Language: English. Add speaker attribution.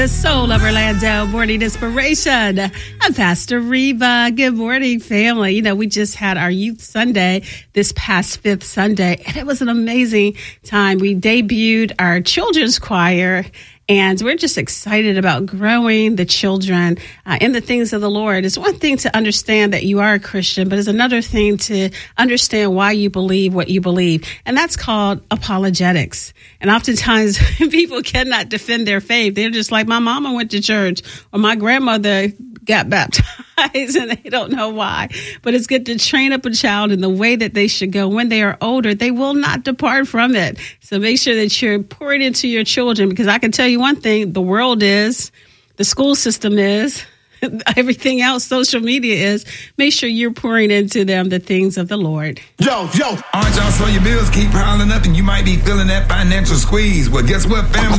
Speaker 1: The Soul of Orlando Morning Inspiration. I'm Pastor Reva. Good morning, family. You know, we just had our Youth Sunday this past 5th Sunday, and it was an amazing time. We debuted our children's choir, and we're just excited about growing the children in the things of the Lord. It's one thing to understand that you are a Christian, but it's another thing to understand why you believe what you believe. And that's called apologetics. And oftentimes people cannot defend their faith. They're just like, my mama went to church or my grandmother got baptized and they don't know why. But it's good to train up a child in the way that they should go. When they are older, they will not depart from it. So make sure that you're pouring into your children, because I can tell you one thing, the world is, the school system is, everything else, social media is. Make sure you're pouring into them the things of the Lord.
Speaker 2: Yo, aren't y'all so your bills keep piling up and you might be feeling that financial squeeze? Well, guess what, family?